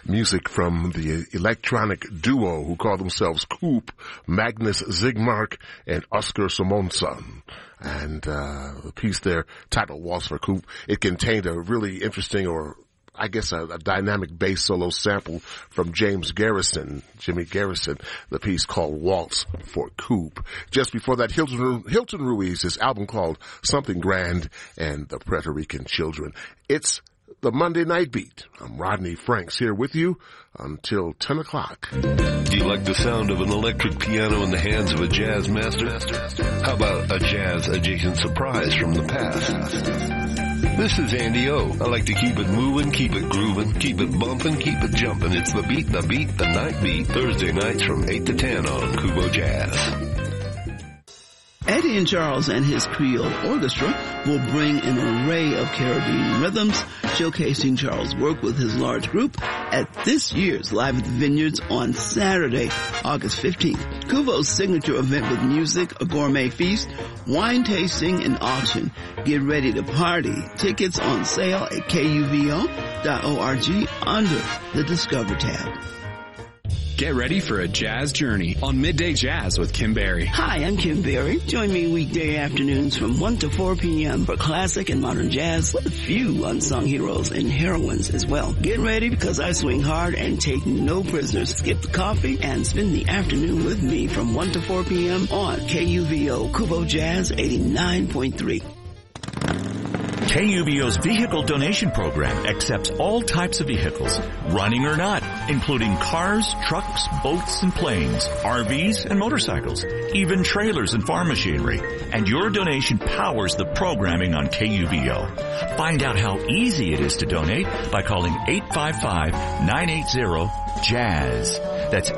Music from the electronic duo who call themselves Coop, Magnus Zigmark and Oscar Simonson. And the piece there, titled Waltz for Coop, it contained a really interesting, or I guess a dynamic bass solo sample from Jimmy Garrison, the piece called Waltz for Coop. Just before that, Hilton Ruiz, his album called Something Grand, and the Puerto Rican Children. It's the Monday Night Beat. I'm Rodney Franks here with you until 10 o'clock. Do you like the sound of an electric piano in the hands of a jazz master? How about a jazz-adjacent surprise from the past? This is Andy O. I like to keep it moving, keep it grooving, keep it bumping, keep it jumping. It's the Night Beat, Thursday nights from 8 to 10 on Kubo Jazz. Eddie and Charles and his Creole Orchestra will bring an array of Caribbean rhythms, showcasing Charles' work with his large group at this year's Live at the Vineyards on Saturday, August 15th. Kubo's signature event with music, a gourmet feast, wine tasting, and auction. Get ready to party. Tickets on sale at kuvo.org under the Discover tab. Get ready for a jazz journey on Midday Jazz with Kim Berry. Hi, I'm Kim Berry. Join me weekday afternoons from 1 to 4 p.m. for classic and modern jazz with a few unsung heroes and heroines as well. Get ready because I swing hard and take no prisoners. Skip the coffee and spend the afternoon with me from 1 to 4 p.m. on KUVO Kubo Jazz 89.3. KUVO's vehicle donation program accepts all types of vehicles, running or not, including cars, trucks, boats, and planes, RVs, and motorcycles, even trailers and farm machinery. And your donation powers the programming on KUVO. Find out how easy it is to donate by calling 855-980-JAZZ. That's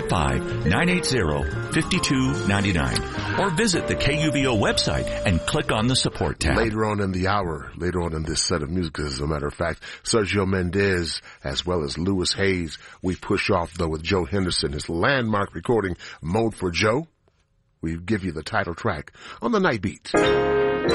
855-980-5299. Or visit the KUVO website and click on the support tab. Later on in this set of music, as a matter of fact, Sergio Mendes as well as Louis Hayes, we push off though with Joe Henderson, his landmark recording, Mode for Joe. We give you the title track on the Night Beat.